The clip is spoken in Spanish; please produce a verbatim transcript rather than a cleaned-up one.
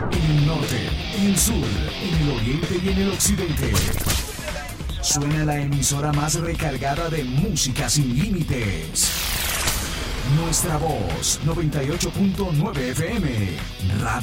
En el norte, en el sur, en el oriente y en el occidente. Suena la emisora más recargada de música sin límites. Nuestra voz, noventa y ocho punto nueve F M. Radio